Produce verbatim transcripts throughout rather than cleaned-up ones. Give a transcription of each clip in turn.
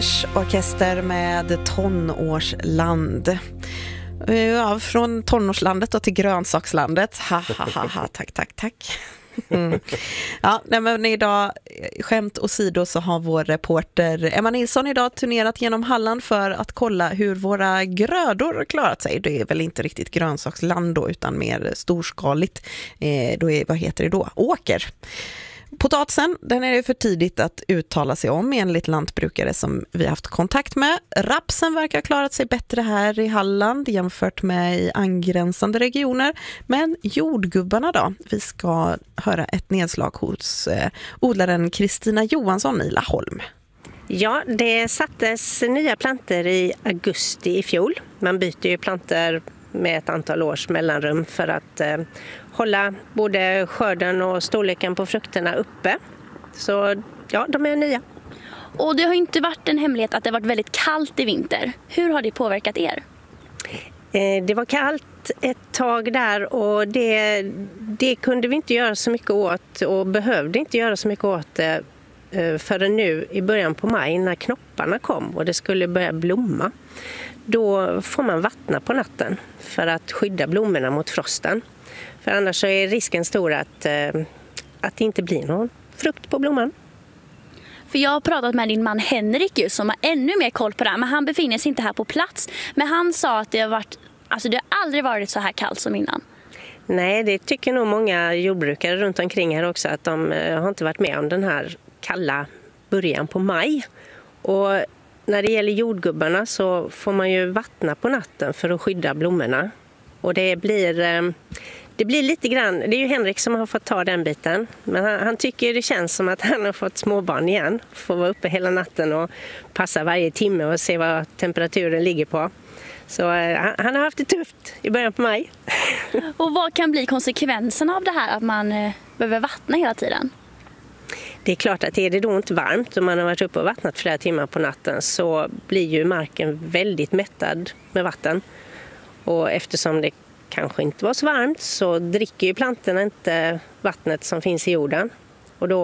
Orkester med Tonårsland. Ja, från tonårslandet och till grönsakslandet. Ha, ha, ha, ha. Tack, tack, tack. Mm. Ja, nej, men idag, skämt åsido, så har vår reporter Emma Nilsson idag turnerat genom Halland för att kolla hur våra grödor klarat sig. Det är väl inte riktigt grönsaksland då, utan mer storskaligt. Eh, då är, vad heter det då? Åker. Potatisen, den är det för tidigt att uttala sig om enligt lantbrukare som vi haft kontakt med. Rapsen verkar ha klarat sig bättre här i Halland jämfört med i angränsande regioner. Men jordgubbarna då? Vi ska höra ett nedslag hos eh, odlaren Kristina Johansson i Laholm. Ja, det sattes nya planter i augusti i fjol. Man byter ju planter med ett antal års mellanrum för att eh, hålla både skörden och storleken på frukterna uppe. Så ja, de är nya. Och det har inte varit en hemlighet att det har varit väldigt kallt i vinter. Hur har det påverkat er? Eh, det var kallt ett tag där och det, det kunde vi inte göra så mycket åt och behövde inte göra så mycket åt det eh, förrän nu i början på maj när knopparna kom och det skulle börja blomma. Då får man vattna på natten för att skydda blommorna mot frosten. För annars så är risken stor att, eh, att det inte blir någon frukt på blomman. För jag har pratat med din man Henrik ju, som har ännu mer koll på det här, men han befinner sig inte här på plats. Men han sa att det har varit, alltså det har aldrig varit så här kallt som innan. Nej, det tycker nog många jordbrukare runt omkring här också, att de har inte varit med om den här kalla början på maj. Och när det gäller jordgubbarna så får man ju vattna på natten för att skydda blommorna. Och det blir, det blir lite grann, det är ju Henrik som har fått ta den biten. Men han, han tycker det känns som att han har fått småbarn igen. Får vara uppe hela natten och passa varje timme och se vad temperaturen ligger på. Så han, han har haft det tufft i början på maj. Och vad kan bli konsekvenserna av det här att man eh, behöver vattna hela tiden? Det är klart att är det då inte varmt och man har varit uppe och vattnat flera timmar på natten så blir ju marken väldigt mättad med vatten. Och eftersom det kanske inte var så varmt så dricker ju plantorna inte vattnet som finns i jorden. Och då,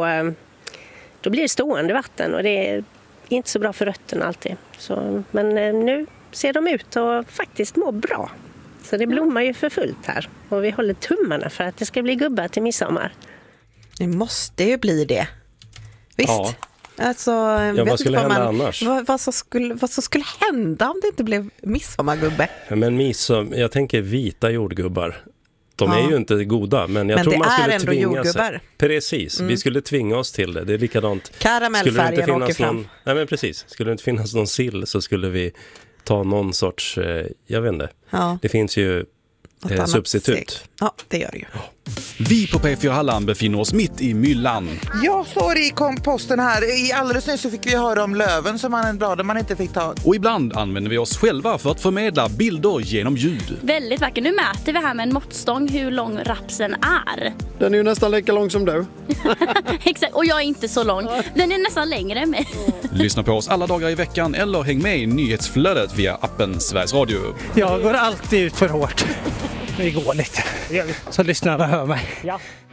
då blir det stående vatten och det är inte så bra för rötterna alltid. Så, men nu ser de ut att faktiskt må bra. Så det blommar ju för fullt här. Och vi håller tummarna för att det ska bli gubbar till midsommar. Det måste ju bli det. Visst? Ja. Alltså, ja, vad skulle hända man, annars? Vad, vad, så skulle, vad så skulle hända om det inte blev midsommargubbe? Men midsom, jag tänker vita jordgubbar. De ja. är ju inte goda, men jag men tror man skulle ändå tvinga jordgubbar. sig. Precis, mm. vi skulle tvinga oss till det. Det är likadant. Karamellfärgen åker fram. Någon, nej men precis, skulle det inte finnas någon sill så skulle vi ta någon sorts, eh, jag vet inte. Ja. Det finns ju eh, substitut. Seg. Ja, det gör det ju. Ja. Vi på P fyra Halland befinner oss mitt i myllan. Jag står i komposten här. I alldeles nyss så fick vi höra om löven som man, bladen man inte fick ta. Och ibland använder vi oss själva för att förmedla bilder genom ljud. Väldigt vackert. Nu mäter vi här med en måttstång hur lång rapsen är. Den är ju nästan lika lång som du. Exakt, och jag är inte så lång. Den är nästan längre än mig. Lyssna på oss alla dagar i veckan eller häng med i nyhetsflödet via appen Sveriges Radio. Jag går alltid ut för hårt. Det går lite. Så lyssnarna hör mig. Ja.